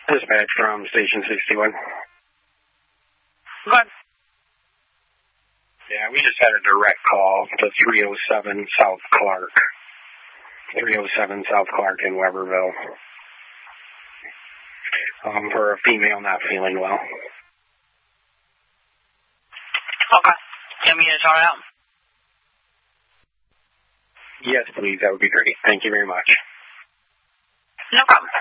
Dispatch from Station 61. Good. Yeah, we just had a direct call to 307 South Clark. 307 South Clark in Weberville. For a female not feeling well. Okay. Give me a shout out. Yes, please. That would be great. Thank you very much. No problem.